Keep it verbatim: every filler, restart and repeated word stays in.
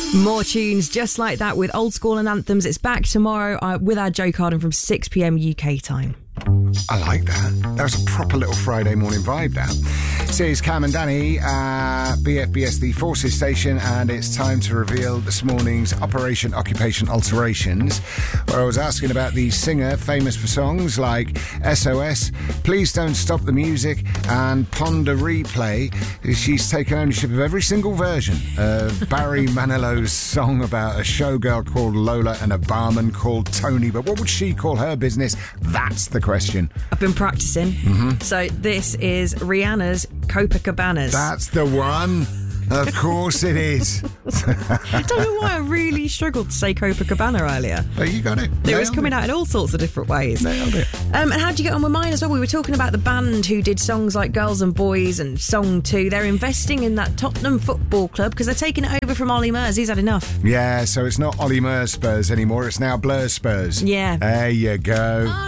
More tunes just like that with old school and anthems. It's back tomorrow uh, with our Joe Carden from six p.m. U K time. I like that. That was a proper little Friday morning vibe, that. So it's Cam and Danny at B F B S, the Forces Station, and it's time to reveal this morning's Operation Occupation Alterations, where I was asking about the singer famous for songs like S O S, Please Don't Stop the Music, and Ponder Replay. She's taken ownership of every single version of Barry Manilow's song about a showgirl called Lola and a barman called Tony. But what would she call her business? That's the question. I've been practicing. Mm-hmm. So this is Rihanna's Copacabanas. That's the one. Of course it is. I don't know why I really struggled to say Copacabana earlier. Oh, you got it. It was coming out in all sorts of different ways. Nailed it. Um, and how'd you get on with mine as well? We were talking about the band who did songs like Girls and Boys and Song two. They're investing in that Tottenham Football Club because they're taking it over from Ollie Murs. He's had enough. Yeah, so it's not Ollie Murs Spurs anymore. It's now Blur Spurs. Yeah. There you go.